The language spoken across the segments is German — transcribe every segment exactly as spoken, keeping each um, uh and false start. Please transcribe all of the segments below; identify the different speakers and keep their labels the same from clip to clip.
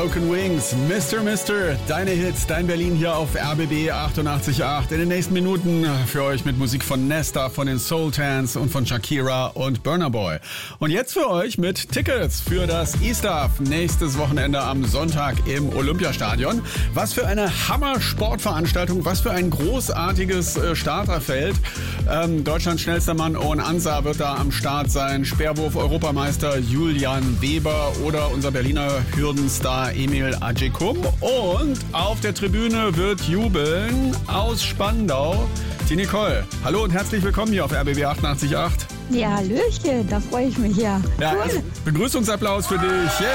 Speaker 1: Broken Wings, Mister Mister, deine Hits, dein Berlin hier auf R B B achtundachtzig Komma acht. In den nächsten Minuten für euch mit Musik von Nesta, von den Sultans und von Shakira und Burna Boy. Und jetzt für euch mit Tickets für das E-Stuff nächstes Wochenende am Sonntag im Olympiastadion. Was für eine Hammer-Sportveranstaltung, was für ein großartiges äh, Starterfeld. Ähm, Deutschlands schnellster Mann Owen Ansa wird da am Start sein. Speerwurf-Europameister Julian Weber oder unser Berliner Hürdenstar Emil Ajekum. Und auf der Tribüne wird jubeln aus Spandau die Nicole. Hallo und herzlich willkommen hier auf R B B achtundachtzig Komma acht.
Speaker 2: Ja, Hallöchen, da freue ich mich ja.
Speaker 1: Ja,
Speaker 2: cool.
Speaker 1: also Begrüßungsapplaus für dich.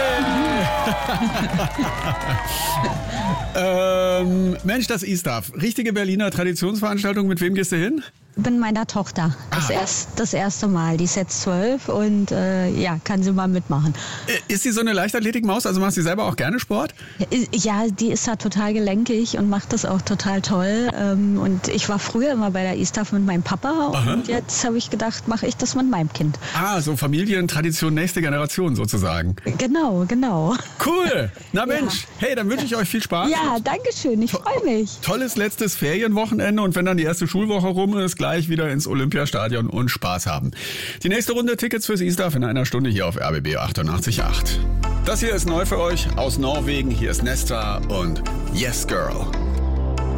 Speaker 1: Yeah. ähm, Mensch, das E-Stuff. Richtige Berliner Traditionsveranstaltung. Mit wem gehst du hin?
Speaker 2: Ich bin meiner Tochter. Das,
Speaker 1: Ah.
Speaker 2: erst, das erste Mal. Die ist jetzt zwölf und äh, ja, kann sie mal mitmachen.
Speaker 1: Ist sie so eine Leichtathletikmaus? Also macht sie selber auch gerne Sport?
Speaker 2: Ja, die ist da total gelenkig und macht das auch total toll. Ähm, und ich war früher immer bei der E-Stuff mit meinem Papa.
Speaker 1: Aha.
Speaker 2: Und jetzt habe ich gedacht, mache ich das mit meinem Kind.
Speaker 1: Ah, so Familientradition, nächste Generation sozusagen.
Speaker 2: Genau, genau.
Speaker 1: Cool. Na Mensch, hey, dann wünsche ich euch viel Spaß.
Speaker 2: Ja, danke schön. Ich freue mich.
Speaker 1: Tolles letztes Ferienwochenende und wenn dann die erste Schulwoche rum ist, gleich wieder ins Olympiastadion und Spaß haben. Die nächste Runde Tickets fürs E-Stuff in einer Stunde hier auf R B B achtundachtzig Komma acht. Das hier ist neu für euch aus Norwegen. Hier ist Nesta und Yes Girl.